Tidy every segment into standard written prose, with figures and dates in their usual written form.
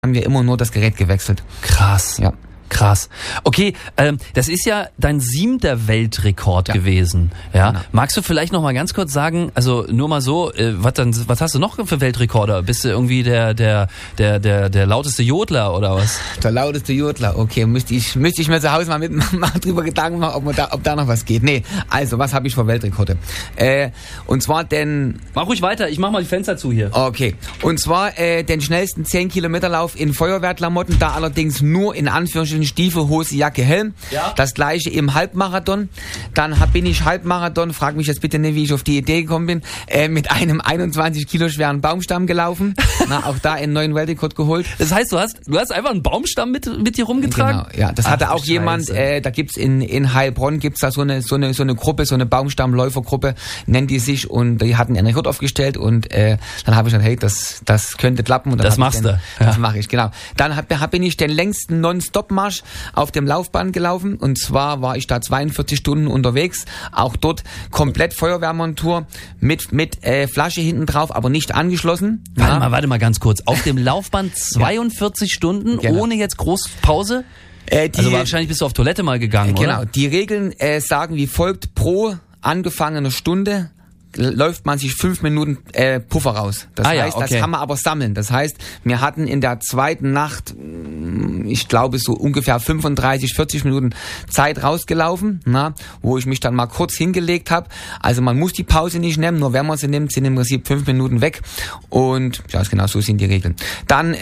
haben wir immer nur das Gerät gewechselt. Krass. Ja. Krass. Okay, das ist ja dein 7. Weltrekord gewesen. Ja. Genau. Magst du vielleicht noch mal ganz kurz sagen, also nur mal so, was hast du noch für Weltrekorde? Bist du irgendwie der lauteste Jodler oder was? Der lauteste Jodler, okay, müsste ich mir zu Hause mal drüber Gedanken machen, ob da noch was geht. Nee, also, was habe ich für Weltrekorde? Und zwar Mach ruhig weiter, ich mach mal die Fenster zu hier. Okay, und zwar den schnellsten 10-Kilometer-Lauf in Feuerwehrklamotten, da allerdings nur in Anführungsstrichen Stiefel, Hose, Jacke, Helm. Ja. Das gleiche im Halbmarathon. Dann bin ich Halbmarathon, frag mich jetzt bitte nicht, wie ich auf die Idee gekommen bin, mit einem 21 Kilo schweren Baumstamm gelaufen. Auch da einen neuen Weltrekord geholt. Das heißt, du hast einfach einen Baumstamm mit dir rumgetragen? Genau, ja. Das hatte auch jemand, da gibt's in Heilbronn gibt's da so eine Gruppe, so eine Baumstammläufergruppe, nennt die sich, und die hatten einen Rekord aufgestellt, und dann habe ich gesagt, hey, das könnte klappen. Und dann das machst du. Das mache ich, genau. Dann bin ich den längsten Non-Stop-Marsch auf dem Laufband gelaufen, und zwar war ich da 42 Stunden unterwegs, auch dort komplett Feuerwehrmontur mit Flasche hinten drauf, aber nicht angeschlossen. Warte mal ganz kurz. Auf dem Laufband 42 Stunden, genau. Ohne jetzt groß Pause? Also wahrscheinlich bist du auf Toilette mal gegangen, oder? Genau, die Regeln sagen wie folgt: pro angefangene Stunde läuft man sich 5 Minuten Puffer raus. Das heißt, okay. Das kann man aber sammeln. Das heißt, wir hatten in der zweiten Nacht, ich glaube, so ungefähr 35, 40 Minuten Zeit rausgelaufen, wo ich mich dann mal kurz hingelegt habe. Also man muss die Pause nicht nehmen, nur wenn man sie nimmt, sind im Prinzip 5 Minuten weg. Und ja, genau, so sind die Regeln. Dann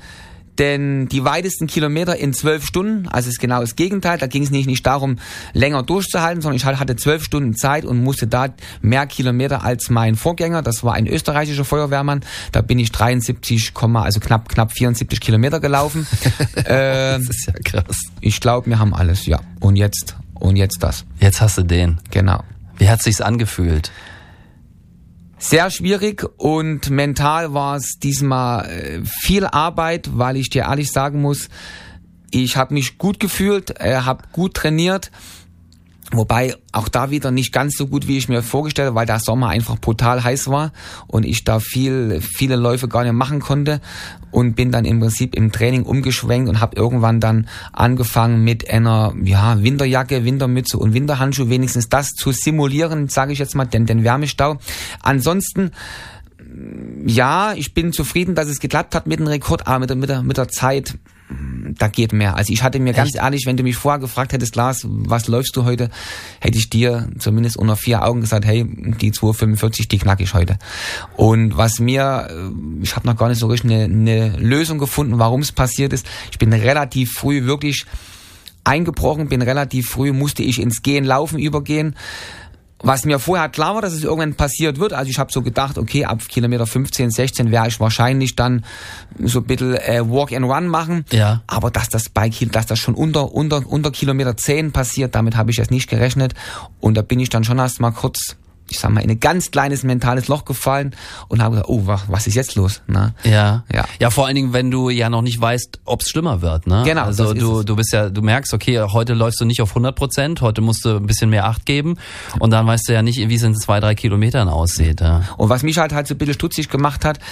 denn die weitesten Kilometer in 12 Stunden, also ist genau das Gegenteil, da ging es nicht darum, länger durchzuhalten, sondern ich hatte 12 Stunden Zeit und musste da mehr Kilometer als mein Vorgänger, das war ein österreichischer Feuerwehrmann, da bin ich 73, also knapp 74 Kilometer gelaufen. Das ist ja krass. Ich glaube, wir haben alles, ja. Und jetzt das. Jetzt hast du den. Genau. Wie hat sich's angefühlt? Sehr schwierig, und mental war es diesmal viel Arbeit, weil ich dir ehrlich sagen muss, ich habe mich gut gefühlt, habe gut trainiert, wobei auch da wieder nicht ganz so gut, wie ich mir vorgestellt habe, weil der Sommer einfach brutal heiß war und ich da viele Läufe gar nicht machen konnte, und bin dann im Prinzip im Training umgeschwenkt und habe irgendwann dann angefangen mit einer Winterjacke, Wintermütze und Winterhandschuhe, wenigstens das zu simulieren, sage ich jetzt mal, den Wärmestau. Ansonsten, ja, ich bin zufrieden, dass es geklappt hat mit dem Rekord, aber mit der Zeit, da geht mehr. Also ich hatte mir ganz ehrlich, wenn du mich vorher gefragt hättest, Lars, was läufst du heute, hätte ich dir zumindest unter 4 Augen gesagt, hey, die 2,45, die knack ich heute. Und ich habe noch gar nicht so richtig eine Lösung gefunden, warum es passiert ist. Ich bin relativ früh wirklich eingebrochen, musste ich ins Gehen, Laufen übergehen. Was mir vorher klar war, dass es irgendwann passiert wird. Also ich habe so gedacht, okay, ab Kilometer 15, 16 werde ich wahrscheinlich dann so ein bisschen Walk and Run machen. Ja. Aber dass das schon unter Kilometer 10 passiert, damit habe ich jetzt nicht gerechnet. Und da bin ich dann schon erst mal kurz, ich sag mal, in ein ganz kleines mentales Loch gefallen und habe gesagt, oh, was ist jetzt los? Na? Ja, vor allen Dingen, wenn du ja noch nicht weißt, ob es schlimmer wird, ne? Genau. Also du merkst, okay, heute läufst du nicht auf 100%, heute musst du ein bisschen mehr Acht geben, und dann weißt du ja nicht, wie es in 2-3 Kilometern aussieht. Ja. Und was mich halt so ein bisschen stutzig gemacht hat,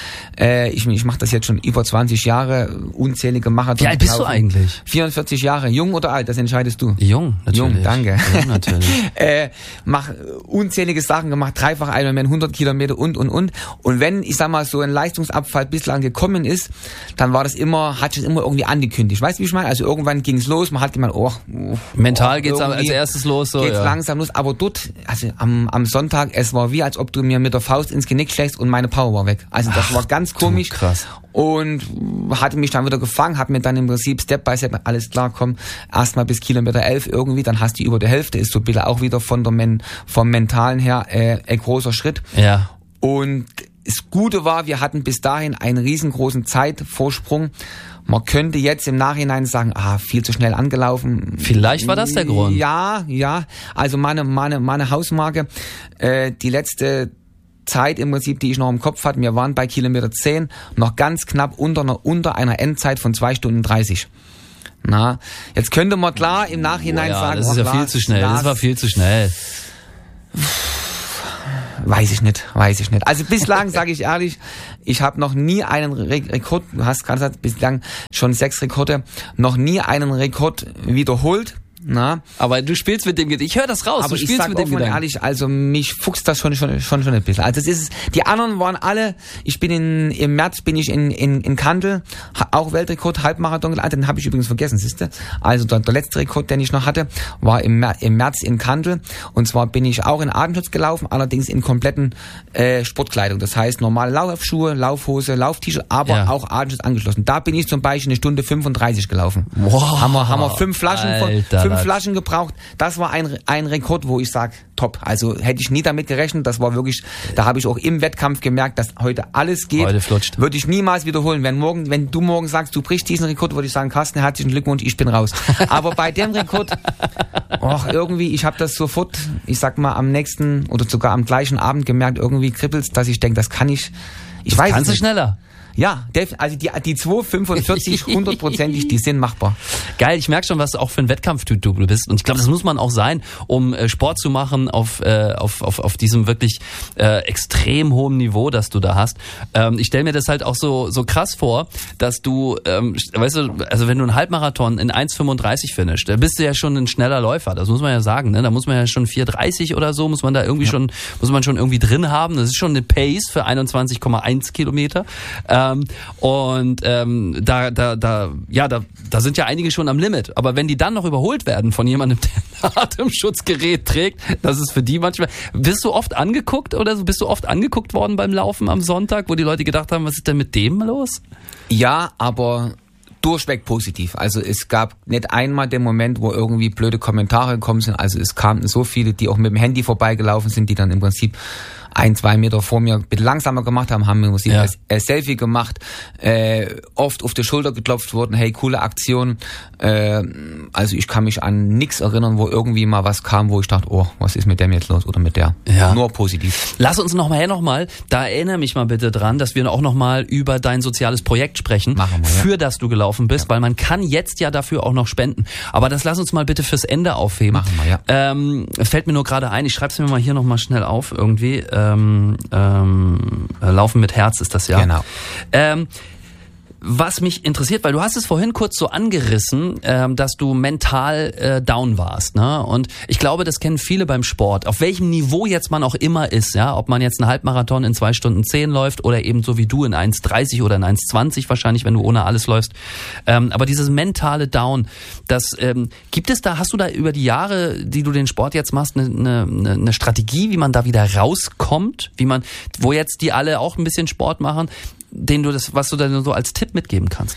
ich mache das jetzt schon über 20 Jahre, unzählige Marathons. Wie alt bist du eigentlich? 44 Jahre, jung oder alt, das entscheidest du. Jung, natürlich. Jung, danke. Jung, natürlich. Mach unzählige Sachen gemacht, dreifach Ironman, 100 Kilometer und. Und wenn, ich sag mal, so ein Leistungsabfall bislang gekommen ist, dann hat es immer irgendwie angekündigt. Weißt du, wie ich meine? Also irgendwann ging es los, man hat gemeint, mental geht's als erstes los, so. Geht's langsam los, aber dort, also am Sonntag, es war wie, als ob du mir mit der Faust ins Genick schlägst und meine Power war weg. Also das war ganz komisch. Krass. Und hatte mich dann wieder gefangen, hat mir dann im Prinzip Step by Step, alles klar, komm, erstmal bis Kilometer 11 irgendwie, dann hast du über die Hälfte, ist so ein bisschen auch wieder vom Mentalen her ein großer Schritt. Ja. Und das Gute war, wir hatten bis dahin einen riesengroßen Zeitvorsprung. Man könnte jetzt im Nachhinein sagen, viel zu schnell angelaufen. Vielleicht war das der Grund. Ja. Also meine Hausmarke, die letzte Zeit im Prinzip, die ich noch im Kopf hatte, wir waren bei Kilometer 10 noch ganz knapp unter einer Endzeit von 2 Stunden 30. Jetzt könnte man klar im Nachhinein sagen, das ist ja viel zu schnell. Das war viel zu schnell. Weiß ich nicht. Also bislang, sage ich ehrlich, Ich habe noch nie einen Rekord, du hast gerade gesagt, bislang schon 6 Rekorde, noch nie einen Rekord wiederholt. Na? Aber du spielst mit dem Gedanken. Ich höre das raus. Aber du spielst mit dem Gedanken. Ehrlich, also mich fuchst das schon ein bisschen. Also es ist, die anderen waren alle, im März bin ich in Kandel, auch Weltrekord, Halbmarathon gelandet, den habe ich übrigens vergessen, siehste. Also der letzte Rekord, den ich noch hatte, war im März in Kandel, und zwar bin ich auch in Atemschutz gelaufen, allerdings in kompletten Sportkleidung. Das heißt normale Laufschuhe, Laufhose, Lauf-T-Shirt, aber auch Atemschutz angeschlossen. Da bin ich zum Beispiel 1 Stunde 35 gelaufen. Wow, haben wir 5 Flaschen Alter. 5 Flaschen gebraucht. Das war ein Rekord, wo ich sage, top. Also hätte ich nie damit gerechnet. Das war wirklich, da habe ich auch im Wettkampf gemerkt, dass heute alles geht. Heute flutscht. Würde ich niemals wiederholen. Wenn du morgen sagst, du brichst diesen Rekord, würde ich sagen, Carsten, herzlichen Glückwunsch, ich bin raus. Aber bei dem Rekord, irgendwie, ich habe das sofort, ich sag mal, am nächsten oder sogar am gleichen Abend gemerkt, irgendwie kribbelt's, dass ich denke, das kann ich. Ich weiß es nicht. Kannst du schneller? Ja, also die 2,45, 100%, die sind machbar. Geil, ich merke schon, was auch für ein Wettkampftyp du bist. Und ich glaube, das muss man auch sein, um Sport zu machen auf diesem wirklich extrem hohen Niveau, das du da hast. Ich stelle mir das halt auch so krass vor, dass du, weißt du, also wenn du einen Halbmarathon in 1,35 finishst, da bist du ja schon ein schneller Läufer. Das muss man ja sagen, ne? Da muss man ja schon 4,30 oder so, muss man da irgendwie muss man schon irgendwie drin haben. Das ist schon eine Pace für 21,1 Kilometer. Da sind ja einige schon am Limit. Aber wenn die dann noch überholt werden von jemandem, der ein Atemschutzgerät trägt, das ist für die manchmal. Bist du oft angeguckt oder so? Bist du oft angeguckt worden beim Laufen am Sonntag, wo die Leute gedacht haben, was ist denn mit dem los? Ja, aber durchweg positiv. Also es gab nicht einmal den Moment, wo irgendwie blöde Kommentare gekommen sind. Also es kamen so viele, die auch mit dem Handy vorbeigelaufen sind, die dann im Prinzip 1-2 Meter vor mir ein bisschen langsamer gemacht haben im Prinzip ein Selfie gemacht, oft auf die Schulter geklopft wurden, hey, coole Aktion. Also ich kann mich an nichts erinnern, wo irgendwie mal was kam, wo ich dachte, oh, was ist mit dem jetzt los oder mit der? Ja. Nur positiv. Lass uns nochmal, da erinnere mich mal bitte dran, dass wir auch nochmal über dein soziales Projekt sprechen, für das du gelaufen bist, weil man kann jetzt ja dafür auch noch spenden. Aber das lass uns mal bitte fürs Ende aufheben. Machen wir, fällt mir nur gerade ein, ich schreibe es mir mal hier nochmal schnell auf irgendwie. Laufen mit Herz ist das ja. Genau. Was mich interessiert, weil du hast es vorhin kurz so angerissen, dass du mental down warst, ne? Und ich glaube, das kennen viele beim Sport. Auf welchem Niveau jetzt man auch immer ist, ja, ob man jetzt einen Halbmarathon in 2 Stunden 10 läuft oder eben so wie du in 1,30 oder in 1,20 wahrscheinlich, wenn du ohne alles läufst. Aber dieses mentale Down, das gibt es da? Hast du da über die Jahre, die du den Sport jetzt machst, eine Strategie, wie man da wieder rauskommt, wo jetzt die alle auch ein bisschen Sport machen? Was du dann so als Tipp mitgeben kannst?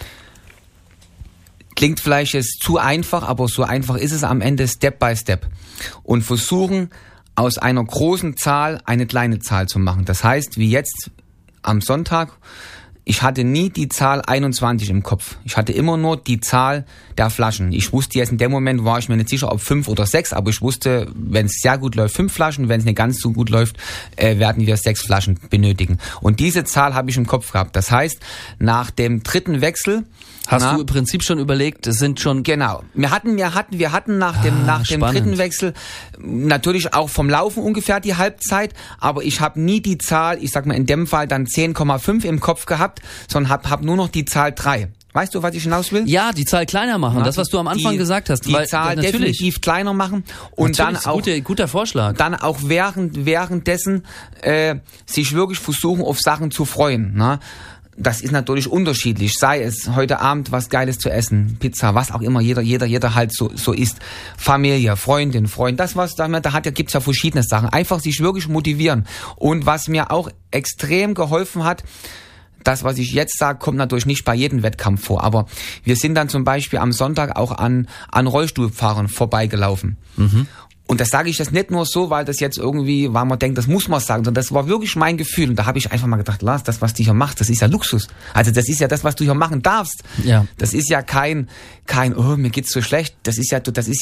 Klingt vielleicht jetzt zu einfach, aber so einfach ist es am Ende, Step by Step. Und versuchen, aus einer großen Zahl eine kleine Zahl zu machen. Das heißt, wie jetzt am Sonntag, ich hatte nie die Zahl 21 im Kopf. Ich hatte immer nur die Zahl der Flaschen. Ich wusste jetzt in dem Moment, war ich mir nicht sicher, ob 5 oder 6, aber ich wusste, wenn es sehr gut läuft, 5 Flaschen, wenn es nicht ganz so gut läuft, werden wir 6 Flaschen benötigen. Und diese Zahl habe ich im Kopf gehabt. Das heißt, nach dem 3. Wechsel hast du im Prinzip schon überlegt, es sind schon... Genau. Wir hatten nach dem 3. Wechsel natürlich auch vom Laufen ungefähr die Halbzeit, aber ich habe nie die Zahl, ich sag mal in dem Fall dann 10,5 im Kopf gehabt, sondern hab nur noch die Zahl 3. Weißt du, was ich hinaus will? Ja, die Zahl kleiner machen, das, was du am Anfang gesagt hast. Die Zahl definitiv kleiner machen und dann auch... Guter Vorschlag. Dann auch währenddessen sich wirklich versuchen, auf Sachen zu freuen, ne? Das ist natürlich unterschiedlich, sei es heute Abend was Geiles zu essen, Pizza, was auch immer jeder halt so isst. Familie, Freundin, Freund, das was da gibt's ja verschiedene Sachen. Einfach sich wirklich motivieren. Und was mir auch extrem geholfen hat, das, was ich jetzt sage, kommt natürlich nicht bei jedem Wettkampf vor, aber wir sind dann zum Beispiel am Sonntag auch an Rollstuhlfahrern vorbeigelaufen. Mhm. Und das sage ich das nicht nur so, weil man denkt, das muss man sagen, sondern das war wirklich mein Gefühl. Und da habe ich einfach mal gedacht, Lars, das, was du hier machst, das ist ja Luxus. Also das ist ja das, was du hier machen darfst. Ja. Das ist ja kein, oh, mir geht's so schlecht. Das ist ja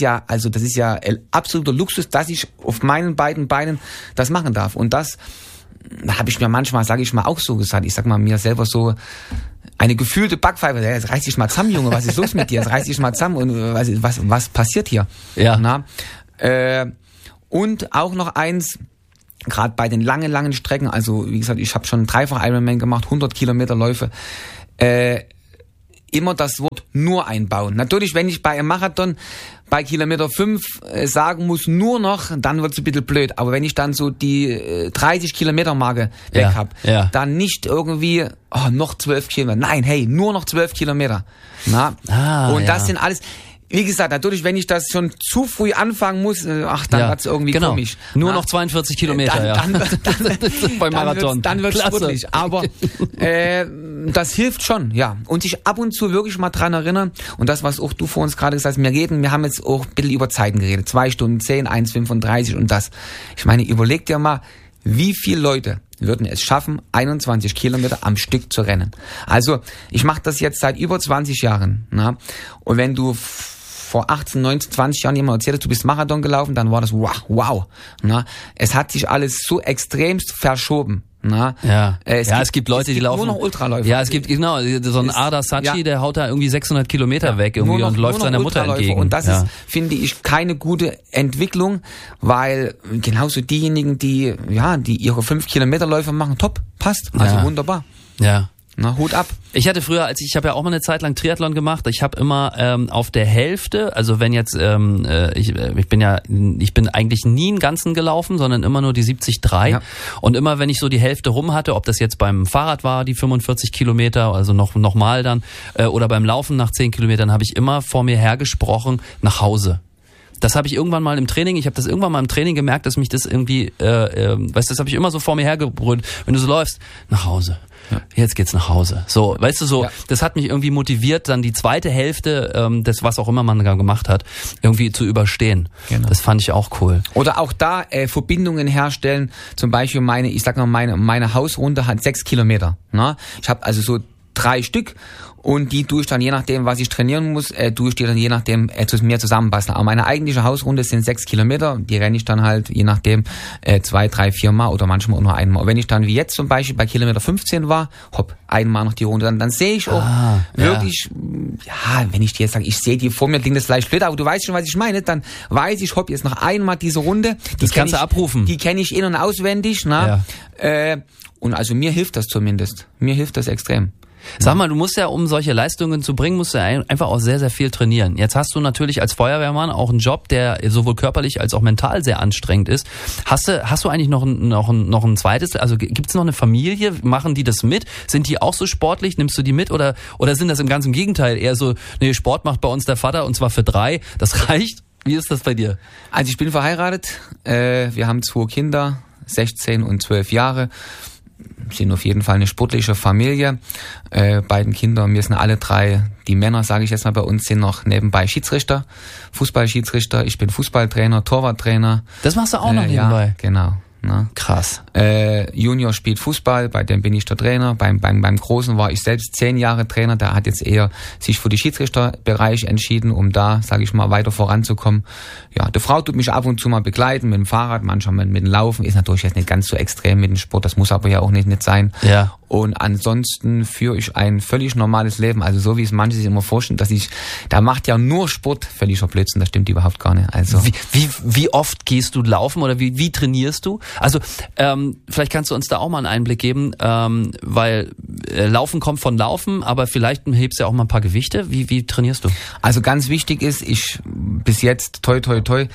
absoluter Luxus, dass ich auf meinen beiden Beinen das machen darf. Und das habe ich mir manchmal, sage ich mal, auch so gesagt. Ich sag mal mir selber so, eine gefühlte Backpfeife, jetzt reiß dich mal zusammen, Junge, was ist los mit dir? Jetzt reiß dich mal zusammen und was passiert hier? Ja. Na? Und auch noch eins, gerade bei den langen Strecken, also wie gesagt, ich habe schon 3-fach Ironman gemacht, 100 Kilometer Läufe, immer das Wort nur einbauen. Natürlich, wenn ich bei einem Marathon bei Kilometer 5 sagen muss, nur noch, dann wird's ein bisschen blöd. Aber wenn ich dann so die 30 Kilometer Marke weg habe, dann nicht irgendwie, noch 12 Kilometer. Nein, hey, nur noch 12 Kilometer. Das sind alles... Wie gesagt, natürlich, wenn ich das schon zu früh anfangen muss, dann wird's irgendwie komisch. Nur noch 42 Kilometer, dann beim Marathon. Dann wird's sportlich. Aber das hilft schon, ja. Und sich ab und zu wirklich mal dran erinnern. Und das, was auch du vor uns gerade gesagt hast, wir haben jetzt auch ein bisschen über Zeiten geredet. 2 Stunden 10, 1,35 und das. Ich meine, überleg dir mal, wie viele Leute würden es schaffen, 21 Kilometer am Stück zu rennen. Also, ich mache das jetzt seit über 20 Jahren. Und wenn du vor 18, 19, 20 Jahren jemand erzählt hat, du bist Marathon gelaufen, dann war das wow. Es hat sich alles so extremst verschoben. Es gibt Leute, die laufen nur noch Ultraläufer. Ja, es gibt so einen Arda Sachi, der haut da irgendwie 600 Kilometer weg irgendwie und läuft seiner Mutter entgegen. Und das ist, finde ich, keine gute Entwicklung, weil genauso diejenigen, die ihre 5 Kilometer-Läufe machen, top, passt, also wunderbar. Ja. Hut ab. Ich hatte früher, ich habe ja auch mal eine Zeit lang Triathlon gemacht. Ich habe immer auf der Hälfte, also wenn jetzt ich bin eigentlich nie einen ganzen gelaufen, sondern immer nur die 73. Ja. Und immer wenn ich so die Hälfte rum hatte, ob das jetzt beim Fahrrad war, die 45 Kilometer, also noch mal dann, oder beim Laufen nach 10 Kilometern, habe ich immer vor mir hergesprochen, nach Hause. Das habe ich irgendwann mal im Training, gemerkt, dass mich das irgendwie, das habe ich immer so vor mir hergebrüllt, wenn du so läufst, nach Hause. Ja. Jetzt geht's nach Hause. So, weißt du, so, das hat mich irgendwie motiviert, dann die zweite Hälfte, des was auch immer man da gemacht hat, irgendwie zu überstehen. Genau. Das fand ich auch cool. Oder auch da Verbindungen herstellen. Zum Beispiel meine Hausrunde hat 6 Kilometer. Ich habe also so 3 Stück. Und die tue ich dann, je nachdem, was ich trainieren muss, tue ich die dann je nachdem zu mir zusammenbasteln. Aber meine eigentliche Hausrunde sind 6 Kilometer. Die renne ich dann halt, je nachdem, 2, 3, 4 Mal oder manchmal auch nur einmal. Und wenn ich dann wie jetzt zum Beispiel bei Kilometer 15 war, einmal noch die Runde, dann sehe ich auch wirklich, wenn ich dir jetzt sage, ich sehe die vor mir, klingt das vielleicht blöd, aber du weißt schon, was ich meine, dann weiß ich, jetzt noch einmal diese Runde. Das kannst du abrufen. Die kenne ich in- und auswendig. Und also mir hilft das zumindest. Mir hilft das extrem. Sag mal, du musst ja, um solche Leistungen zu bringen, musst du einfach auch sehr, sehr viel trainieren. Jetzt hast du natürlich als Feuerwehrmann auch einen Job, der sowohl körperlich als auch mental sehr anstrengend ist. Hast du eigentlich noch ein zweites, also gibt's noch eine Familie? Machen die das mit? Sind die auch so sportlich? Nimmst du die mit? Oder sind das im ganzen Gegenteil eher so, nee, Sport macht bei uns der Vater und zwar für 3, das reicht? Wie ist das bei dir? Also ich bin verheiratet, wir haben 2 Kinder, 16 und 12 Jahre. Sind auf jeden Fall eine sportliche Familie. Beiden Kinder, wir sind alle 3, die Männer, sage ich jetzt mal, bei uns sind noch nebenbei Schiedsrichter, Fußballschiedsrichter. Ich bin Fußballtrainer, Torwarttrainer. Das machst du auch noch nebenbei? Ja, genau. Krass. Junior spielt Fußball, bei dem bin ich der Trainer. Beim Großen war ich selbst 10 Jahre Trainer. Der hat jetzt eher sich für die Schiedsrichterbereich entschieden, um da, sage ich mal, weiter voranzukommen. Ja, die Frau tut mich ab und zu mal begleiten mit dem Fahrrad, manchmal mit dem Laufen. Ist natürlich jetzt nicht ganz so extrem mit dem Sport, das muss aber ja auch nicht sein. Ja. Und ansonsten führe ich ein völlig normales Leben. Also so wie es manche sich immer vorstellen, da macht ja nur Sport, völliger Blödsinn, das stimmt überhaupt gar nicht. Also wie oft gehst du laufen oder wie trainierst du? Also vielleicht kannst du uns da auch mal einen Einblick geben, weil Laufen kommt von Laufen, aber vielleicht hebst du ja auch mal ein paar Gewichte. Wie trainierst du? Also ganz wichtig ist, ich bis jetzt, toi,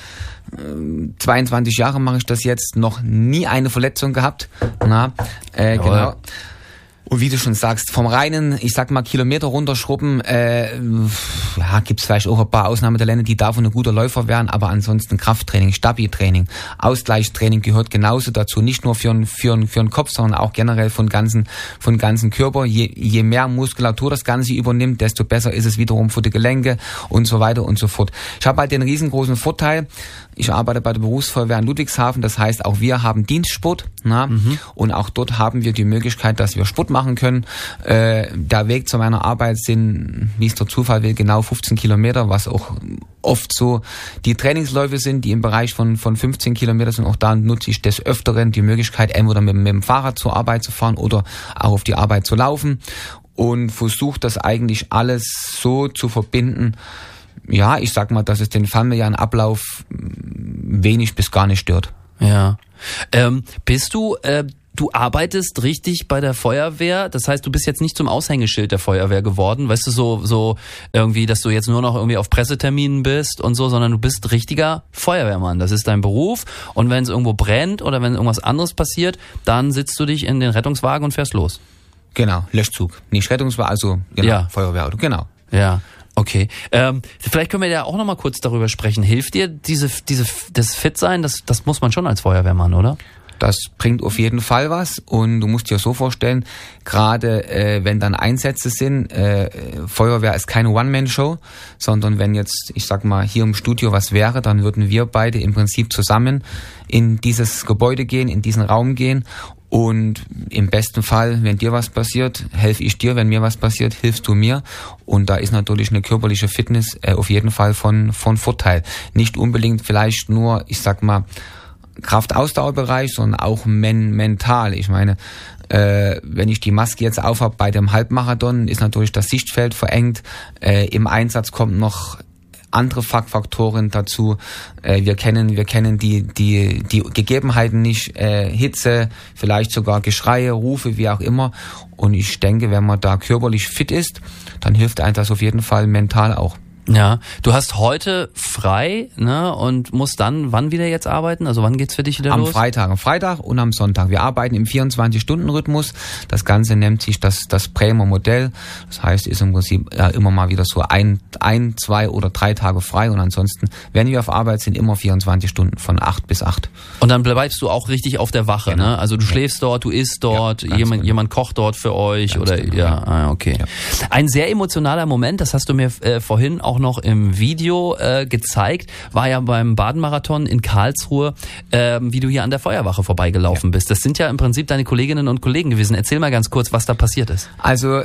22 Jahre mache ich das jetzt, noch nie eine Verletzung gehabt. Genau. Und wie du schon sagst, vom reinen, ich sag mal, Kilometer runterschrubben, gibt's vielleicht auch ein paar Ausnahmetalente, die davon ein guter Läufer wären, aber ansonsten Krafttraining, Stabi-Training, Ausgleichstraining gehört genauso dazu, nicht nur für den Kopf, sondern auch generell von ganzen Körper. Je mehr Muskulatur das Ganze übernimmt, desto besser ist es wiederum für die Gelenke und so weiter und so fort. Ich habe halt den riesengroßen Vorteil, ich arbeite bei der Berufsfeuerwehr in Ludwigshafen, das heißt, auch wir haben Dienstsport, und auch dort haben wir die Möglichkeit, dass wir Sport machen können. Der Weg zu meiner Arbeit sind, wie es der Zufall will, genau 15 Kilometer, was auch oft so die Trainingsläufe sind, die im Bereich von 15 Kilometer sind. Auch da nutze ich des Öfteren die Möglichkeit, entweder mit dem Fahrrad zur Arbeit zu fahren oder auch auf die Arbeit zu laufen und versuche das eigentlich alles so zu verbinden, ja, ich sag mal, dass es den familiären Ablauf wenig bis gar nicht stört. Ja. Bist du arbeitest richtig bei der Feuerwehr, das heißt, du bist jetzt nicht zum Aushängeschild der Feuerwehr geworden, weißt du, so irgendwie, dass du jetzt nur noch irgendwie auf Presseterminen bist und so, sondern du bist richtiger Feuerwehrmann. Das ist dein Beruf und wenn es irgendwo brennt oder wenn irgendwas anderes passiert, dann sitzt du dich in den Rettungswagen und fährst los. Genau, Löschzug. Nicht Rettungswagen, also genau, ja. Feuerwehrauto, genau. Ja. Okay. Vielleicht können wir ja auch noch mal kurz darüber sprechen. Hilft dir das Fit-Sein? Das muss man schon als Feuerwehrmann, oder? Das bringt auf jeden Fall was und du musst dir so vorstellen, gerade wenn dann Einsätze sind, Feuerwehr ist keine One-Man-Show, sondern wenn jetzt, ich sag mal, hier im Studio was wäre, dann würden wir beide im Prinzip zusammen in dieses Gebäude gehen, in diesen Raum gehen und im besten Fall, wenn dir was passiert, helfe ich dir, wenn mir was passiert, hilfst du mir und da ist natürlich eine körperliche Fitness auf jeden Fall von Vorteil. Nicht unbedingt vielleicht nur, ich sag mal, Kraft-Ausdauerbereich, sondern auch mental. Ich meine, wenn ich die Maske jetzt aufhab bei dem Halbmarathon, ist natürlich das Sichtfeld verengt. Im Einsatz kommt noch andere Faktoren dazu. Wir kennen die Gegebenheiten nicht, Hitze, vielleicht sogar Geschreie, Rufe, wie auch immer. Und ich denke, wenn man da körperlich fit ist, dann hilft einem das auf jeden Fall mental auch. Ja, du hast heute frei, ne, und musst dann wann wieder jetzt arbeiten? Also wann geht's für dich wieder los? Am Freitag und am Sonntag. Wir arbeiten im 24-Stunden-Rhythmus. Das Ganze nennt sich das Bremer Modell. Das heißt, ist im Prinzip immer mal wieder so ein, 2 oder 3 Tage frei und ansonsten, wenn wir auf Arbeit sind, immer 24 Stunden von 8 bis 8. Und dann bleibst du auch richtig auf der Wache, genau. Ne? Also du schläfst dort, du isst dort, jemand kocht dort für euch ganz oder genau. Ja, okay. Ja. Ein sehr emotionaler Moment, das hast du mir vorhin auch noch im Video gezeigt, war ja beim Baden-Marathon in Karlsruhe, wie du hier an der Feuerwache vorbeigelaufen bist. Das sind ja im Prinzip deine Kolleginnen und Kollegen gewesen. Erzähl mal ganz kurz, was da passiert ist. Also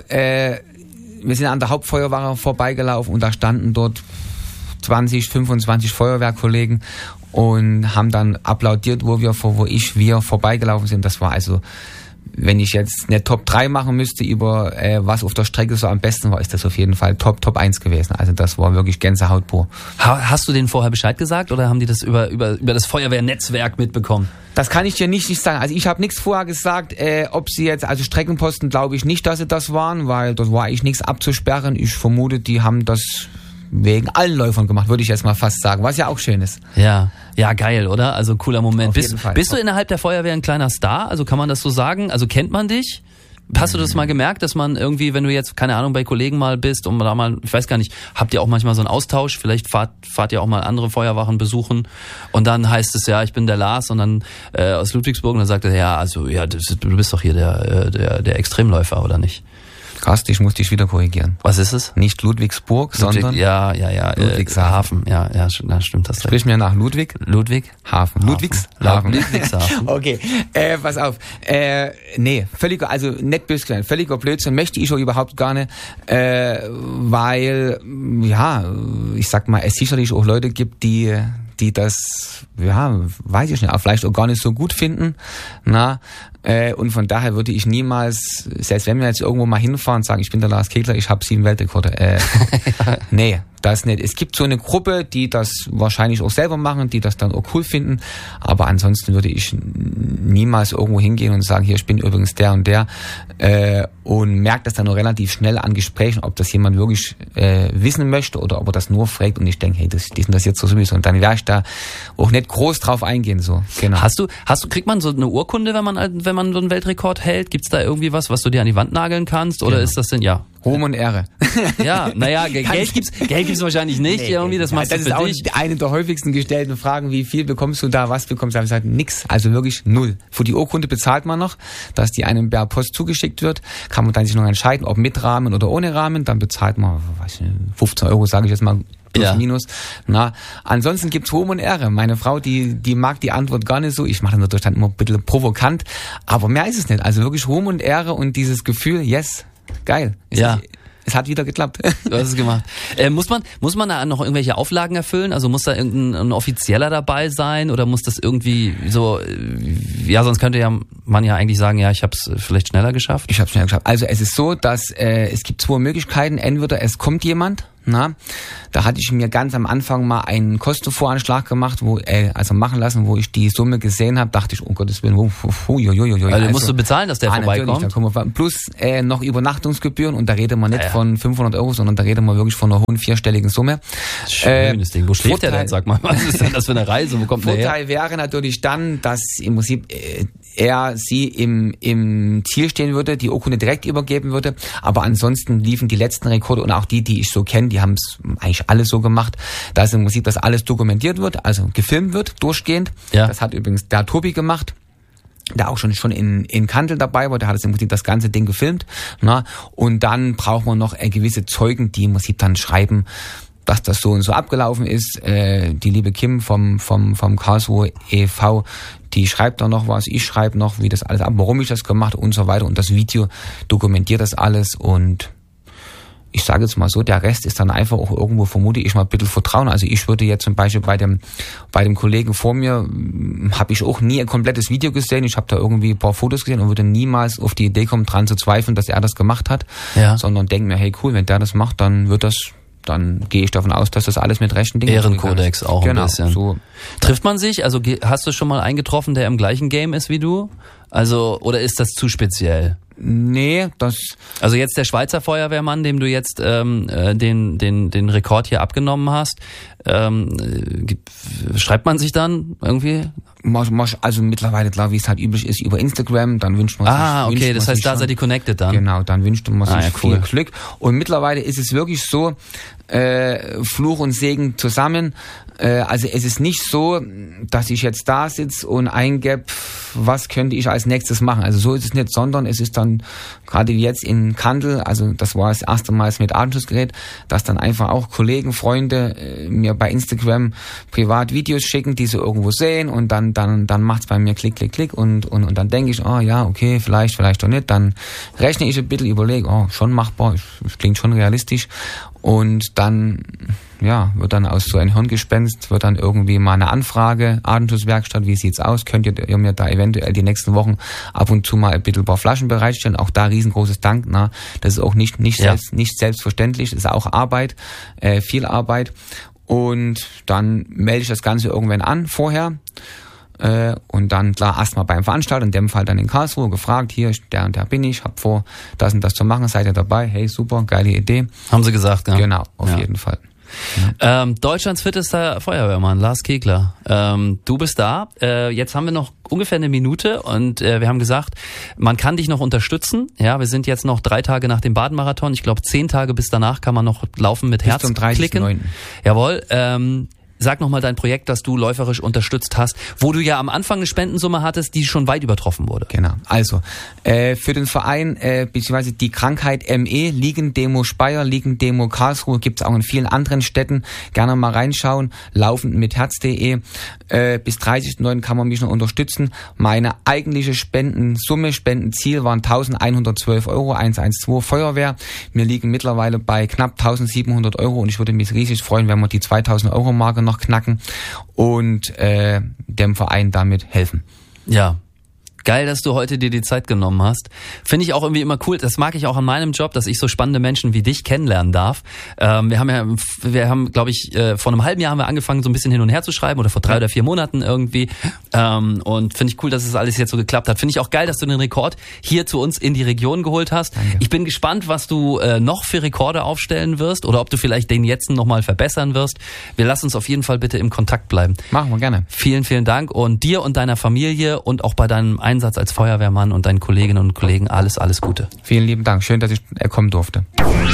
wir sind an der Hauptfeuerwache vorbeigelaufen und da standen dort 20, 25 Feuerwehrkollegen und haben dann applaudiert, wo wir vorbeigelaufen sind. Das war also, wenn ich jetzt eine Top 3 machen müsste über was auf der Strecke so am besten war, ist das auf jeden Fall Top 1 gewesen. Also das war wirklich Gänsehaut pur. Hast du denen vorher Bescheid gesagt oder haben die das über das Feuerwehrnetzwerk mitbekommen? Das kann ich dir nicht sagen. Also ich habe nichts vorher gesagt, ob sie jetzt, also Streckenposten glaube ich nicht, dass sie das waren, weil dort war eigentlich nichts abzusperren. Ich vermute, die haben das wegen allen Läufern gemacht, würde ich jetzt mal fast sagen, was ja auch schön ist. Ja, geil, oder? Also cooler Moment. Bist du innerhalb der Feuerwehr ein kleiner Star? Also kann man das so sagen? Also kennt man dich? Hast du das mal gemerkt, dass man irgendwie, wenn du jetzt, keine Ahnung, bei Kollegen mal bist und da mal, ich weiß gar nicht, habt ihr auch manchmal so einen Austausch? Vielleicht fahrt ihr auch mal andere Feuerwachen besuchen und dann heißt es ja, ich bin der Lars und dann aus Ludwigsburg und dann sagt er, ja, also ja, du bist doch hier der Extremläufer, oder nicht? Carsten, ich muss dich wieder korrigieren. Was ist es? Nicht Ludwigsburg, sondern Ludwigshafen. Ja, stimmt das. Sprich mir nach Ludwig. Hafen. Ludwigshafen. Ludwigshafen. Okay, pass auf. Nee, völliger Blödsinn möchte ich auch überhaupt gar nicht, weil, ja, ich sag mal, es sicherlich auch Leute gibt, die das, ja, weiß ich nicht, vielleicht auch gar nicht so gut finden, und von daher würde ich niemals, selbst wenn wir jetzt irgendwo mal hinfahren, sagen, ich bin der Lars Kegler, ich habe 7 Weltrekorde. Nee, das nicht. Es gibt so eine Gruppe, die das wahrscheinlich auch selber machen, die das dann auch cool finden, aber ansonsten würde ich niemals irgendwo hingehen und sagen, hier, ich bin übrigens der und der, und merkt das dann nur relativ schnell an Gesprächen, ob das jemand wirklich wissen möchte oder ob er das nur fragt und ich denke, hey, die sind das jetzt so sowieso und dann werde ich da auch nicht groß drauf eingehen, so. Genau. Kriegt man so eine Urkunde, wenn man so einen Weltrekord hält? Gibt's da irgendwie was du dir an die Wand nageln kannst oder ist das denn, ja? Ruhm und Ehre. Ja, naja, Geld gibt's wahrscheinlich nicht, irgendwie, das machst du für dich. Das ist auch eine der häufigsten gestellten Fragen, wie viel bekommst du da, was bekommst du? Da habe ich gesagt, nix, also wirklich 0. Für die Urkunde bezahlt man noch, dass die einem per Post zugeschickt wird, kann man dann sich noch entscheiden, ob mit Rahmen oder ohne Rahmen, dann bezahlt man, 15 €, sage ich jetzt mal, plus minus. Ansonsten gibt's Ruhm und Ehre. Meine Frau, die mag die Antwort gar nicht so. Ich mache natürlich dann immer ein bisschen provokant, aber mehr ist es nicht. Also wirklich Ruhm und Ehre und dieses Gefühl, yes, geil. Es hat wieder geklappt. Du hast es gemacht. Muss man da noch irgendwelche Auflagen erfüllen? Also muss da irgendein Offizieller dabei sein oder muss das irgendwie so, ja, sonst könnte man ja eigentlich sagen, ja, ich habe es vielleicht schneller geschafft. Ich habe es schneller geschafft. Also es ist so, dass es gibt 2 Möglichkeiten. Entweder es kommt jemand, Da hatte ich mir ganz am Anfang mal einen Kostenvoranschlag gemacht, also machen lassen, wo ich die Summe gesehen habe, dachte ich, oh Gottes Willen, Also musst du bezahlen, dass der vorbeikommt? Da kommen wir, plus noch Übernachtungsgebühren und da reden wir nicht von 500 Euro, sondern da reden wir wirklich von einer hohen vierstelligen Summe. Schönes Ding. Wo schläft der denn? Sag mal, was ist denn das für eine Reise? Wo kommt der her? Vorteil wäre natürlich dann, dass im Prinzip sie im Ziel stehen würde, die Urkunde direkt übergeben würde, aber ansonsten liefen die letzten Rekorde und auch die ich so kenne, die haben es eigentlich alle so gemacht, dass im Prinzip das alles dokumentiert wird, also gefilmt wird, durchgehend. Ja. Das hat übrigens der Tobi gemacht, der auch schon in Kandel dabei war, der hat im Prinzip das ganze Ding gefilmt. Und dann braucht man noch gewisse Zeugen, die im Prinzip dann schreiben, dass das so und so abgelaufen ist. Die liebe Kim vom Karlsruhe e.V., die schreibt da noch was, ich schreibe noch, wie das alles ab, warum ich das gemacht und so weiter. Und das Video dokumentiert das alles und ich sage jetzt mal so, der Rest ist dann einfach auch irgendwo, vermute ich mal, ein bisschen Vertrauen. Also ich würde jetzt zum Beispiel bei dem Kollegen vor mir, habe ich auch nie ein komplettes Video gesehen. Ich habe da irgendwie ein paar Fotos gesehen und würde niemals auf die Idee kommen, dran zu zweifeln, dass er das gemacht hat. Ja. Sondern denke mir, hey cool, wenn der das macht, dann gehe ich davon aus, dass das alles mit rechten Dingen Ehrenkodex auch ein bisschen. So. Trifft man sich? Also hast du schon mal einen getroffen, der im gleichen Game ist wie du? Also, oder ist das zu speziell? Nee, Also jetzt der Schweizer Feuerwehrmann, dem du jetzt den Rekord hier abgenommen hast, schreibt man sich dann irgendwie? Also mittlerweile, klar, wie es halt üblich ist, über Instagram, dann wünscht man sich... okay, das heißt, da seid ihr connected dann? Genau, dann wünscht man sich viel Glück. Und mittlerweile ist es wirklich so, Fluch und Segen zusammen. Also es ist nicht so, dass ich jetzt da sitze und eingebe, was könnte ich als nächstes machen. Also so ist es nicht, sondern es ist dann gerade jetzt in Kandel, also das war das erste Mal mit Atemschutzgerät, dass dann einfach auch Kollegen, Freunde mir bei Instagram privat Videos schicken, die sie irgendwo sehen und dann macht's bei mir Klick, Klick, Klick und dann denke ich, okay, vielleicht doch nicht. Dann rechne ich ein bisschen, überlege, schon machbar, klingt schon realistisch. Und dann, wird dann aus so ein Hirngespenst, wird dann irgendwie mal eine Anfrage, Atemschutzwerkstatt, wie sieht's aus? Könnt ihr mir da eventuell die nächsten Wochen ab und zu mal ein bisschen ein paar Flaschen bereitstellen? Auch da riesengroßes Dank, das ist auch nicht selbstverständlich, das ist auch Arbeit, viel Arbeit. Und dann melde ich das Ganze irgendwann an, vorher. Und dann, klar, erstmal beim Veranstalter, in dem Fall dann in Karlsruhe, gefragt, hier, der und der bin ich, hab vor, das und das zu machen, seid ihr dabei? Hey, super, geile Idee. Haben sie gesagt, ja. Genau, auf jeden Fall. Ja. Deutschlands fittester Feuerwehrmann, Lars Kegler. Du bist da. Jetzt haben wir noch ungefähr eine Minute und wir haben gesagt, man kann dich noch unterstützen. Ja, wir sind jetzt noch 3 Tage nach dem Baden-Marathon. Ich glaube, 10 Tage bis danach kann man noch laufen mit Herzklicken. 30.9. Jawohl. Sag nochmal dein Projekt, das du läuferisch unterstützt hast, wo du ja am Anfang eine Spendensumme hattest, die schon weit übertroffen wurde. Genau. Also, für den Verein, beziehungsweise die Krankheit ME, Liegendemo Speyer, Liegendemo Karlsruhe, gibt's auch in vielen anderen Städten. Gerne mal reinschauen. Laufendmitherz.de. Bis 30.09. kann man mich noch unterstützen. Meine eigentliche Spendenziel waren 1.112 Euro, 112 Feuerwehr. Wir liegen mittlerweile bei knapp 1.700 Euro und ich würde mich riesig freuen, wenn wir die 2.000 Euro Marke noch knacken und dem Verein damit helfen. Ja. Geil, dass du heute dir die Zeit genommen hast. Finde ich auch irgendwie immer cool. Das mag ich auch an meinem Job, dass ich so spannende Menschen wie dich kennenlernen darf. Wir haben, glaube ich, vor einem halben Jahr haben wir angefangen, so ein bisschen hin und her zu schreiben oder vor 3 oder 4 Monaten irgendwie. Und finde ich cool, dass es alles jetzt so geklappt hat. Finde ich auch geil, dass du den Rekord hier zu uns in die Region geholt hast. Danke. Ich bin gespannt, was du noch für Rekorde aufstellen wirst oder ob du vielleicht den jetzt nochmal verbessern wirst. Wir lassen uns auf jeden Fall bitte im Kontakt bleiben. Machen wir gerne. Vielen, vielen Dank und dir und deiner Familie und auch bei deinem Einsatz als Feuerwehrmann und deinen Kolleginnen und Kollegen alles Gute. Vielen lieben Dank. Schön, dass ich kommen durfte.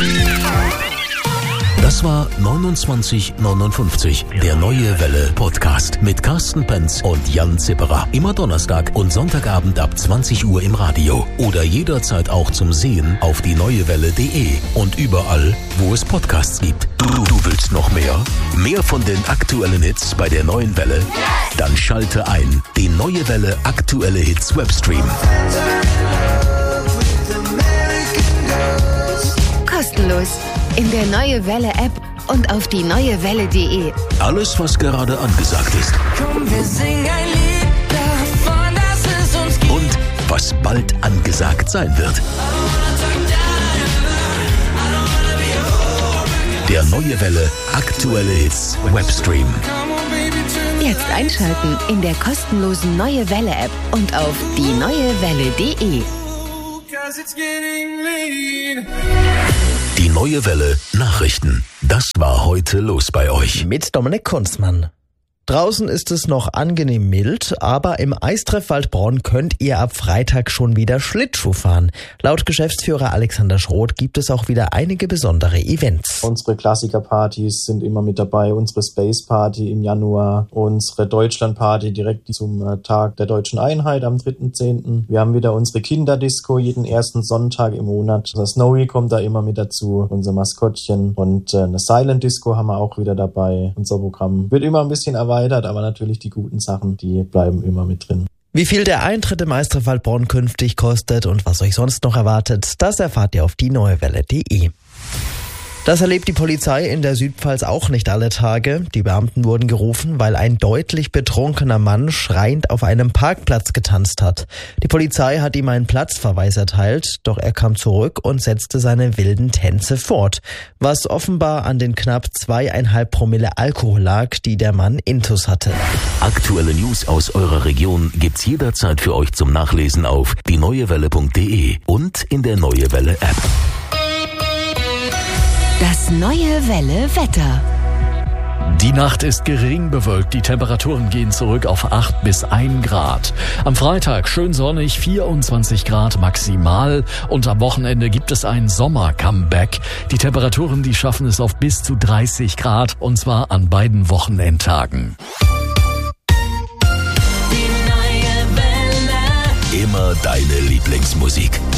Das war 2959, der Neue Welle Podcast mit Carsten Penz und Jan Zipperer. Immer Donnerstag und Sonntagabend ab 20 Uhr im Radio oder jederzeit auch zum Sehen auf dieneuewelle.de und überall, wo es Podcasts gibt. Du willst noch mehr? Mehr von den aktuellen Hits bei der Neuen Welle? Dann schalte ein. Die Neue Welle aktuelle Hits Webstream. Kostenlos. In der Neue Welle App und auf dieneuewelle.de. Alles, was gerade angesagt ist. Komm, wir singen ein Lied davon, dass es uns gibt. Und was bald angesagt sein wird. Der Neue Welle aktuelle Hits Webstream. Jetzt einschalten in der kostenlosen Neue Welle App und auf dieneuewelle.de. Die Neue Welle Nachrichten. Das war heute los bei euch. Mit Dominik Kunzmann. Draußen ist es noch angenehm mild, aber im Eistreff Waldbronn könnt ihr ab Freitag schon wieder Schlittschuh fahren. Laut Geschäftsführer Alexander Schroth gibt es auch wieder einige besondere Events. Unsere Klassikerpartys sind immer mit dabei, unsere Space Party im Januar, unsere Deutschland Party direkt zum Tag der Deutschen Einheit am 3.10. Wir haben wieder unsere Kinderdisco jeden ersten Sonntag im Monat. Das Snowy kommt da immer mit dazu, unser Maskottchen, und eine Silent Disco haben wir auch wieder dabei. Unser Programm wird immer ein bisschen erweitert, aber natürlich die guten Sachen, die bleiben immer mit drin. Wie viel der Eintritt im Eistreff Waldbronn künftig kostet und was euch sonst noch erwartet, das erfahrt ihr auf dieneuewelle.de. Das erlebt die Polizei in der Südpfalz auch nicht alle Tage. Die Beamten wurden gerufen, weil ein deutlich betrunkener Mann schreiend auf einem Parkplatz getanzt hat. Die Polizei hat ihm einen Platzverweis erteilt, doch er kam zurück und setzte seine wilden Tänze fort, was offenbar an den knapp 2,5 Promille Alkohol lag, die der Mann intus hatte. Aktuelle News aus eurer Region gibt's jederzeit für euch zum Nachlesen auf dieneuewelle.de und in der Neue Welle App. Das Neue Welle Wetter. Die Nacht ist gering bewölkt, die Temperaturen gehen zurück auf 8 bis 1 Grad. Am Freitag schön sonnig, 24 Grad maximal, und am Wochenende gibt es ein Sommer-Comeback. Die Temperaturen, die schaffen es auf bis zu 30 Grad, und zwar an beiden Wochenendtagen. Immer deine Lieblingsmusik.